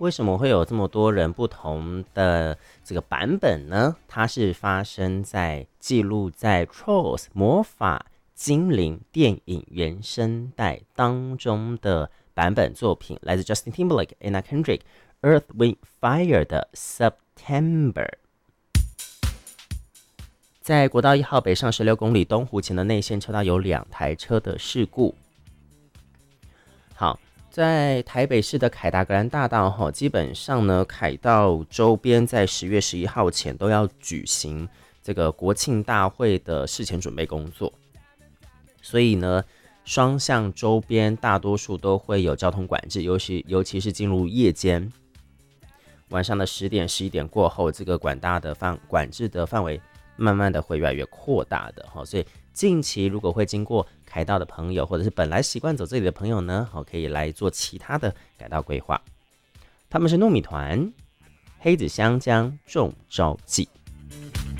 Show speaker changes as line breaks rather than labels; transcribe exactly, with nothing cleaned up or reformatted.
为什么会有这么多人不同的这个版本呢？它是发生在记录在 Trolls 魔法精灵电影原声带当中的版本作品，来自 Justin Timberlake、Anna Kendrick、Earth、Wind、Fire 的 September。在国道一号北上十六公里东湖前的内线车道有两台车的事故。好，在台北市的凯达格兰大道，基本上呢，凯道周边在十月十一号前都要举行这个国庆大会的事前准备工作，所以呢，双向周边大多数都会有交通管制，尤其尤其是进入夜间，晚上的十点、十一点过后，这个管大的范管制的范围慢慢的会越来越扩大的，所以近期如果会经过凯道的朋友，或者是本来习惯走这里的朋友呢，可以来做其他的改道规划。他们是糯米团、黑子香浆中招记。